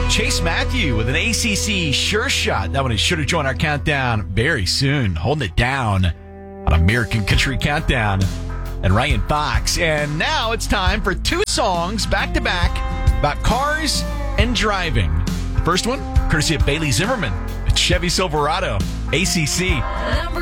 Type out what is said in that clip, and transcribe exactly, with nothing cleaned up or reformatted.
Chase Matthew with an A C C Sure Shot. That one is sure to join our countdown very soon. Holding it down on American Country Countdown. And Ryan Fox. And now it's time for two songs back-to-back about cars and driving. First one, courtesy of Bailey Zimmerman. Chevy Silverado, A C C.